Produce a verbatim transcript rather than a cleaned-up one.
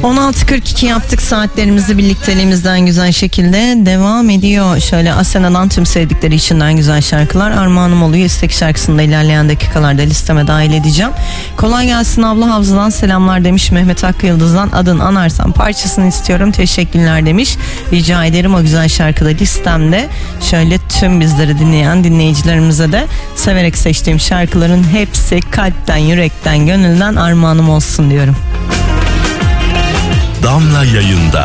on altı kırk iki yaptık saatlerimizi, birlikteliğimizden güzel şekilde devam ediyor. Şöyle Asena'dan tüm sevdikleri içinden güzel şarkılar armağanım oluyor. İstek şarkısını da ilerleyen dakikalarda listeme dahil edeceğim. Kolay gelsin abla, Havza'dan selamlar demiş. Mehmet Hakkı Yıldız'dan adın anarsam parçasını istiyorum, teşekkürler demiş. Rica ederim, o güzel şarkıda listemde. Şöyle tüm bizleri dinleyen dinleyicilerimize de severek seçtiğim şarkıların hepsi kalpten, yürekten, gönülden armağanım olsun diyorum. Damla yayında.